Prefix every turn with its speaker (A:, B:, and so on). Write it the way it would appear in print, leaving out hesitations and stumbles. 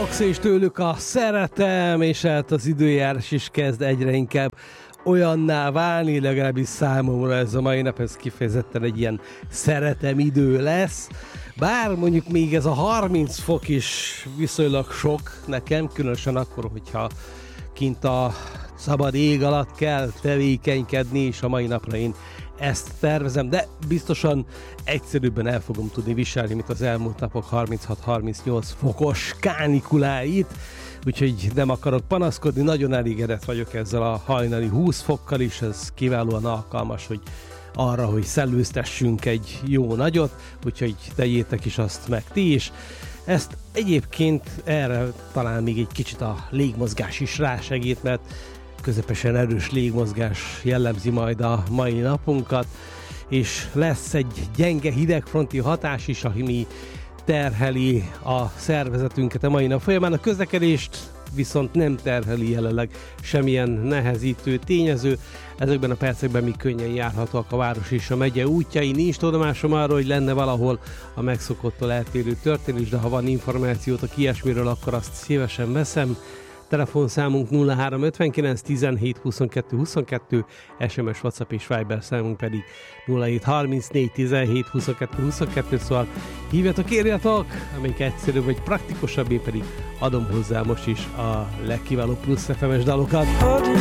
A: Dogs és tőlük a Szeretem, és hát az időjárás is kezd egyre inkább olyanná válni, legalábbis számomra ez a mai nap, ez kifejezetten egy ilyen szeretem idő lesz. Bár mondjuk még ez a 30 fok is viszonylag sok nekem, különösen akkor, hogyha kint a szabad ég alatt kell tevékenykedni, és a mai napra én ezt tervezem, de biztosan egyszerűbben el fogom tudni viselni, mint az elmúlt napok 36-38 fokos kánikuláit, úgyhogy nem akarok panaszkodni, nagyon elégedett vagyok ezzel a hajnali 20 fokkal is, ez kiválóan alkalmas, hogy arra, hogy szellőztessünk egy jó nagyot, úgyhogy tegyétek is azt meg ti is. Ezt egyébként erre talán még egy kicsit a légmozgás is rásegít, mert közepesen erős légmozgás jellemzi majd a mai napunkat, és lesz egy gyenge hidegfronti hatás is, ami terheli a szervezetünket a mai nap folyamán. A közlekedést viszont nem terheli jelenleg semmilyen nehezítő tényező. Ezekben a percekben még könnyen járhatóak a város és a megye útjai. Nincs tudomásom arról, hogy lenne valahol a megszokottól eltérő történés, de ha van információtok ilyesmiről, akkor azt szívesen veszem. Telefonszámunk 0359 17 22 22, SMS, WhatsApp és Viber számunk pedig 0734 17 22 22, szóval hívjatok, írjatok, amelyik egyszerűbb vagy praktikusabb, én pedig adom hozzá most is a legkiváló Plusz FM-es dalokat.